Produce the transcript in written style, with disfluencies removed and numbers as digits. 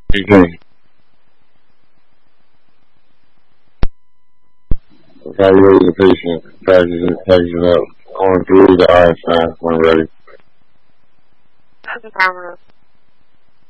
Eugene. Evaluate the patient, practicing up, going through the eye signs when ready. Okay, camera.